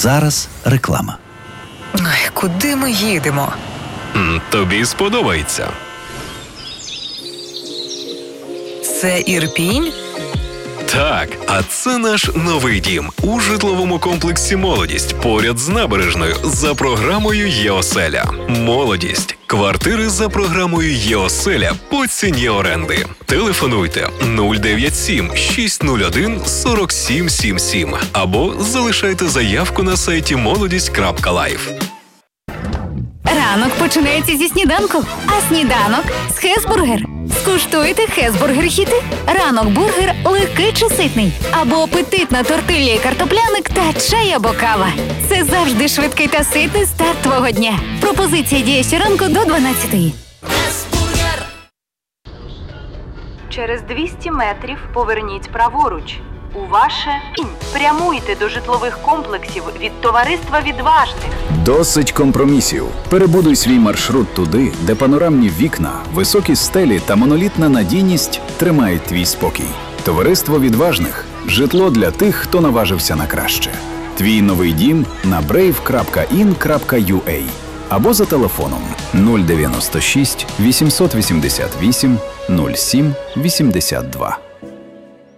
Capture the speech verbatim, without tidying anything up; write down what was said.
зараз реклама. Ой, куди ми їдемо? Тобі сподобається. Це Ірпінь? Так, а це наш новий дім у житловому комплексі «Молодість» поряд з набережною за програмою «Є-оселя». «Молодість» – квартири за програмою «Є-оселя» по ціні оренди. Телефонуйте нуль дев'ять сім шість нуль один сорок сім сімдесят сім або залишайте заявку на сайті молодість крапка лайф. Ранок починається зі сніданку, а сніданок – з Хесбургер. Скуштуйте Хесбургер-хіти. Ранок-бургер легкий чи ситний. Або апетитна тортилья і картопляник та чай або кава. Це завжди швидкий та ситний старт твого дня. Пропозиція діє щоранку до дванадцятої. Через двісті метрів поверніть праворуч. У ваше ін. Прямуйте до житлових комплексів від товариства відважних. Досить компромісів. Перебудуй свій маршрут туди, де панорамні вікна, високі стелі та монолітна надійність тримають твій спокій. Товариство відважних – житло для тих, хто наважився на краще. Твій новий дім на брейв крапка ін крапка ю а або за телефоном нуль дев'яносто шість вісімсот вісімдесят вісім нуль сім вісімдесят два.